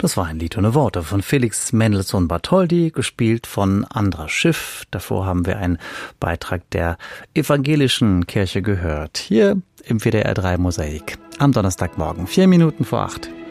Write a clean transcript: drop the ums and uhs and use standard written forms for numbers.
Das war ein Lied ohne Worte von Felix Mendelssohn Bartholdy, gespielt von Andras Schiff. Davor haben wir einen Beitrag der evangelischen Kirche gehört. Hier im WDR 3 Mosaik. Am Donnerstagmorgen, 7:04.